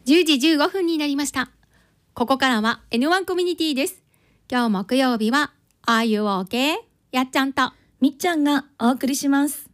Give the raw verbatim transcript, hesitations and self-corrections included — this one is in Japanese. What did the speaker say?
じゅうじじゅうごふんになりました。ここからは エヌワン コミュニティです。今日木曜日は Are You OK? やっちゃんとみっちゃんがお送りします。